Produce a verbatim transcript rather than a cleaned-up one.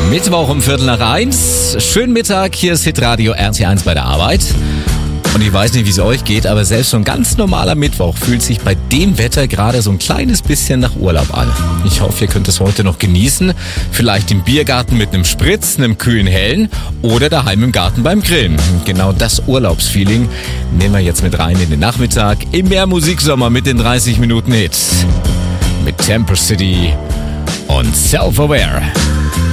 Mittwoch um Viertel nach eins. Schönen Mittag, hier ist Hitradio R T eins bei der Arbeit. Und ich weiß nicht, wie es euch geht, aber selbst so ein ganz normaler Mittwoch fühlt sich bei dem Wetter gerade so ein kleines bisschen nach Urlaub an. Ich hoffe, ihr könnt es heute noch genießen. Vielleicht im Biergarten mit einem Spritz, einem kühlen Hellen oder daheim im Garten beim Grillen. Genau das Urlaubsfeeling nehmen wir jetzt mit rein in den Nachmittag im Mehrmusiksommer mit den dreißig Minuten Hits. Mit Temper City und Self-Aware.